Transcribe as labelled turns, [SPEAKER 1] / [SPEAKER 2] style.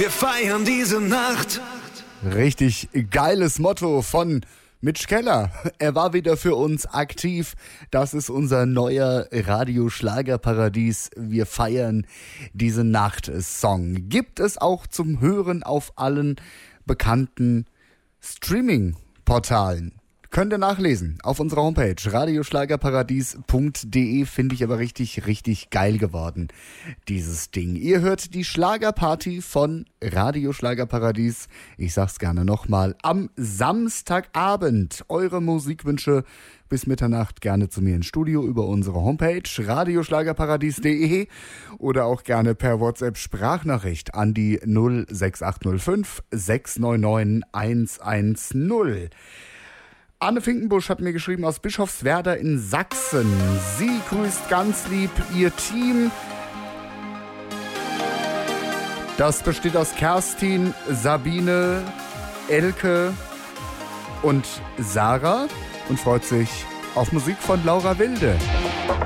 [SPEAKER 1] Wir feiern diese Nacht.
[SPEAKER 2] Richtig geiles Motto von Mitch Keller. Er war wieder für uns aktiv. Das ist unser neuer Radio-Schlagerparadies. Wir feiern diese Nacht-Song. Gibt es auch zum Hören auf allen bekannten Streaming-Portalen. Könnt ihr nachlesen auf unserer Homepage radioschlagerparadies.de. Finde ich aber richtig, richtig geil geworden, dieses Ding. Ihr hört die Schlagerparty von Radio Schlagerparadies. Ich sag's gerne nochmal. Am Samstagabend. Eure Musikwünsche bis Mitternacht gerne zu mir ins Studio über unsere Homepage radioschlagerparadies.de oder auch gerne per WhatsApp-Sprachnachricht an die 06805 699 110. Anne Finkenbusch hat mir geschrieben aus Bischofswerda in Sachsen. Sie grüßt ganz lieb ihr Team. Das besteht aus Kerstin, Sabine, Elke und Sarah und freut sich auf Musik von Laura Wilde.